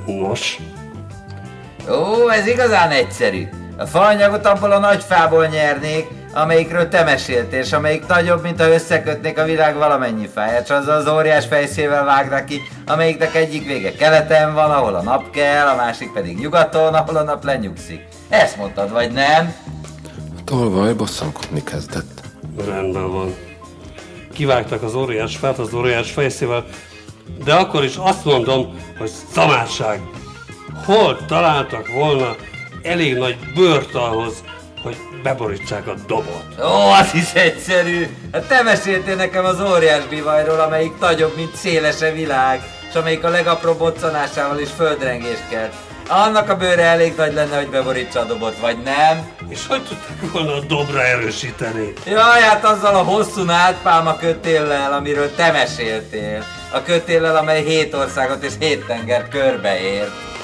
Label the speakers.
Speaker 1: Nos?
Speaker 2: Ó, ez igazán egyszerű. A faanyagot abból a nagy fából nyernék, amelyikről te meséltél, és amelyik nagyobb, mint ha összekötnék a világ valamennyi fáját, és azzal az óriás fejszével vágnak ki, amelyiknek egyik vége keleten van, ahol a nap kell, a másik pedig nyugaton, ahol a nap lenyugszik. Ezt mondtad, vagy nem?
Speaker 3: A tolvaj bosszankodni kezdett.
Speaker 1: Rendben van. Kivágtak az óriás fát az óriás fejszével, de akkor is azt mondom, hogy szamárság. Hol találtak volna elég nagy bőrt ahhoz, hogy beborítsák a dobot?
Speaker 2: Ó, az is egyszerű. Hát te meséltél nekem az óriás bivajról, amelyik nagyobb, mint széles a világ, és amelyik a legapróbb boccanásával is földrengést kelt. Annak a bőre elég nagy lenne, hogy beborítsa a dobot, vagy nem?
Speaker 1: És hogy tudták volna a dobra erősíteni?
Speaker 2: Jaj, hát azzal a hosszú nádpálma kötéllel, amiről te meséltél. A kötéllel, amely 7 országot és 7 tenger körbeért.